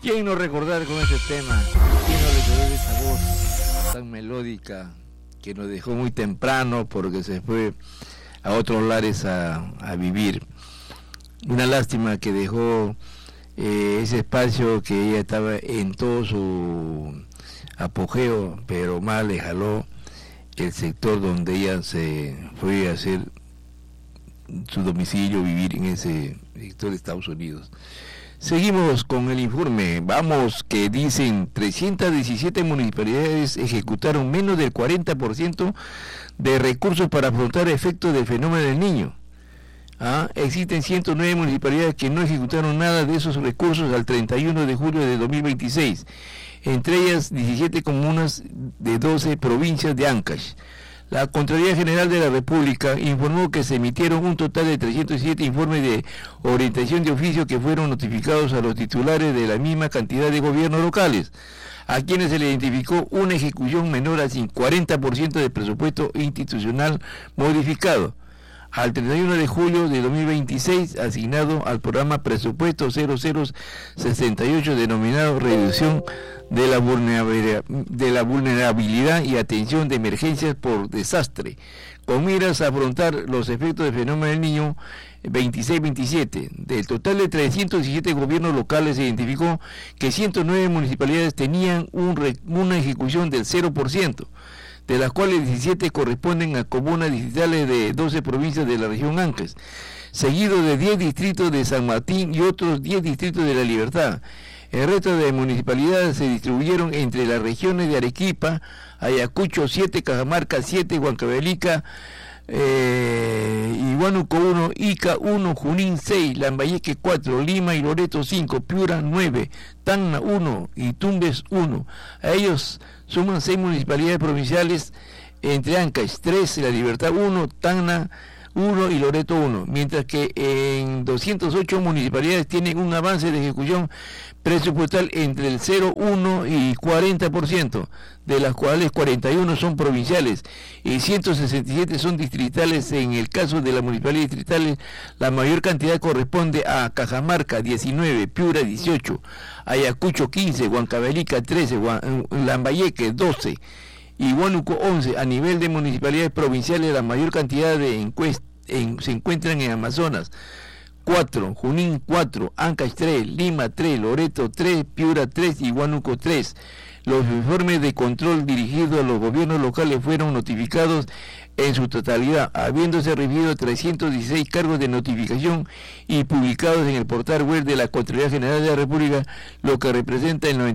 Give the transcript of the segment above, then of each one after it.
¿Quién no recordar con este tema? ¿Quién no recordar esa voz tan melódica que nos dejó muy temprano porque se fue a otros lares a vivir? Una lástima que dejó ese espacio que ella estaba en todo su apogeo, pero mal le jaló el sector donde ella se fue a hacer su domicilio, vivir en ese sector de Estados Unidos. Seguimos con el informe. Vamos, que dicen 317 municipalidades ejecutaron menos del 40% de recursos para afrontar efectos del fenómeno del Niño. Existen 109 municipalidades que no ejecutaron nada de esos recursos al 31 de julio de 2026, entre ellas 17 comunas de 12 provincias de Ancash. La Contraloría General de la República informó que se emitieron un total de 307 informes de orientación de oficio que fueron notificados a los titulares de la misma cantidad de gobiernos locales, a quienes se le identificó una ejecución menor al 40% del presupuesto institucional modificado. Al 31 de julio de 2026, asignado al programa Presupuesto 0068 denominado Reducción de la vulnerabilidad y atención de emergencias por desastre, con miras a afrontar los efectos del fenómeno del Niño 26-27. Del total de 317 gobiernos locales se identificó que 109 municipalidades tenían una ejecución del 0%. De las cuales 17 corresponden a comunas distritales de 12 provincias de la región Ancash, seguido de 10 distritos de San Martín y otros 10 distritos de La Libertad. El resto de municipalidades se distribuyeron entre las regiones de Arequipa, Ayacucho 7, Cajamarca 7, Huancavelica, Huánuco 1, Ica 1, Junín 6, Lambayeque 4, Lima y Loreto 5, Piura 9, Tacna 1 y Tumbes 1. A ellos suman 6 municipalidades provinciales entre Ancash 3, La Libertad 1, Tacna 1 y Loreto 1, mientras que en 208 municipalidades tienen un avance de ejecución presupuestal entre el 0, 1 y 40%, de las cuales 41 son provinciales y 167 son distritales. En el caso de las municipalidades distritales, la mayor cantidad corresponde a Cajamarca 19, Piura 18, Ayacucho 15, Huancavelica 13, Lambayeque 12 y Huánuco 11. A nivel de municipalidades provinciales, la mayor cantidad de se encuentran en Amazonas 4, Junín 4, Ancash 3, Lima 3, Loreto 3, Piura 3 y Huánuco 3. Los informes de control dirigidos a los gobiernos locales fueron notificados en su totalidad, habiéndose recibido 316 cargos de notificación y publicados en el portal web de la Contraloría General de la República, lo que representa el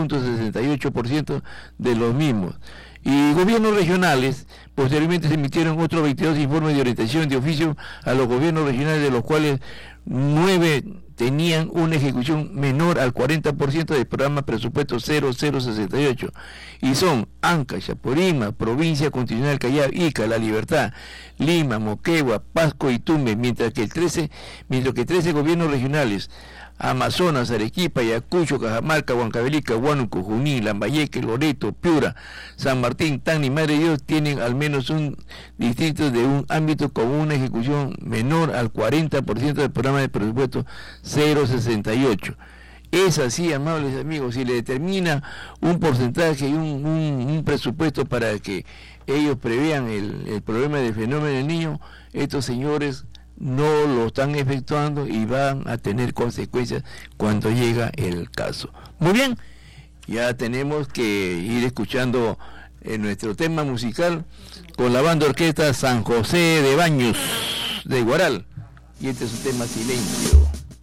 99.68% de los mismos. Y gobiernos regionales, posteriormente se emitieron otros 22 informes de orientación de oficio a los gobiernos regionales, de los cuales 9 tenían una ejecución menor al 40% del programa Presupuesto 0068, y son Ancash, Apurímac, Provincia Continental Callao, Ica, La Libertad, Lima, Moquegua, Pasco y Tumbes, mientras que 13 gobiernos regionales, Amazonas, Arequipa, Ayacucho, Cajamarca, Huancavelica, Huánuco, Junín, Lambayeque, Loreto, Piura, San Martín, Tacna y Madre de Dios tienen al menos un distrito de un ámbito con una ejecución menor al 40% del programa de presupuesto 068. Es así, amables amigos, si le determina un porcentaje y un presupuesto para que ellos prevean el problema del fenómeno del Niño, estos señores no lo están efectuando y van a tener consecuencias cuando llega el caso. Muy bien, ya tenemos que ir escuchando nuestro tema musical con la banda orquesta San José de Baños de Guaral, y este es un tema Silencio.